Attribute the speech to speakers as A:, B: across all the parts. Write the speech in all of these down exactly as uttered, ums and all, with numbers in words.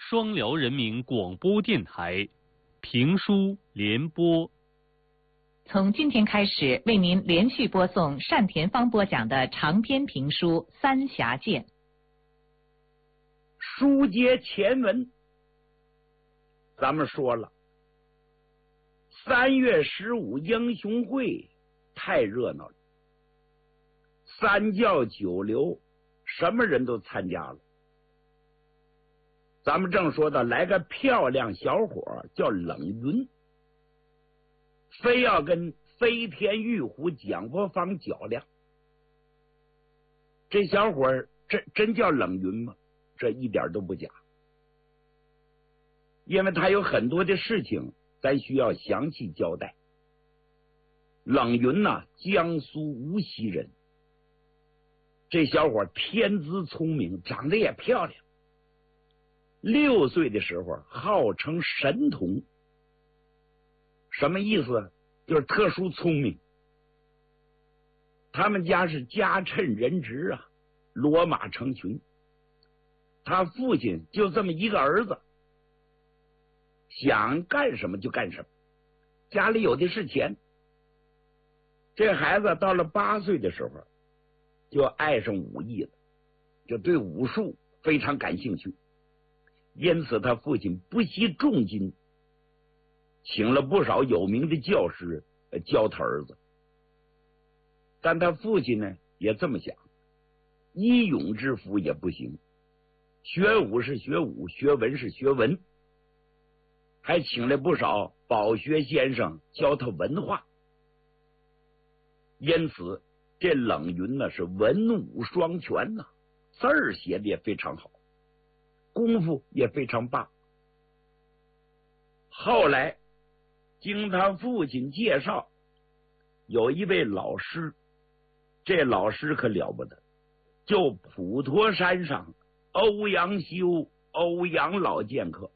A: 双辽人民广播电台评书联播。
B: 从今天开始，为您连续播送单田芳播讲的长篇评书《三峡剑》。
C: 书接前文，咱们说了，三月十五英雄会太热闹了，三教九流什么人都参加了。咱们正说到，来个漂亮小伙叫冷云，非要跟飞天玉虎蒋伯芳较量。这小伙真真叫冷云吗？这一点都不假，因为他有很多的事情咱需要详细交代。冷云呐、啊，江苏无锡人，这小伙天资聪明，长得也漂亮。六岁的时候号称神童，什么意思？就是特殊聪明。他们家是家趁人直啊，骡马成群。他父亲就这么一个儿子，想干什么就干什么，家里有的是钱。这孩子到了八岁的时候就爱上武艺了，就对武术非常感兴趣。因此他父亲不惜重金请了不少有名的教师教他儿子。但他父亲呢也这么想，一勇之夫也不行，学武是学武，学文是学文，还请了不少饱学先生教他文化。因此这冷云呢是文武双全呐、啊，字儿写的也非常好，功夫也非常棒。后来经他父亲介绍，有一位老师，这老师可了不得，就普陀山上欧阳修欧阳老剑客，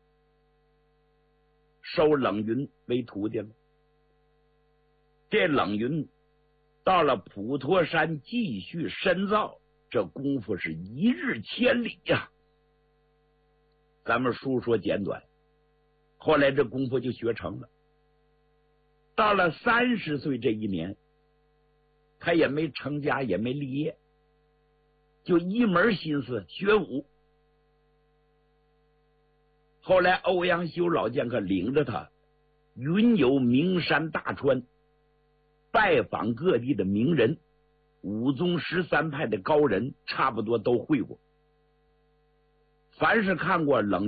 C: 收冷云为徒弟了。这冷云到了普陀山继续深造，这功夫是一日千里呀、啊。咱们书说简短，后来这功夫就学成了。到了三十岁这一年，他也没成家，也没立业，就一门心思学武。后来欧阳修老剑客领着他云游名山大川，拜访各地的名人，武宗十三派的高人差不多都会过。凡是看过冷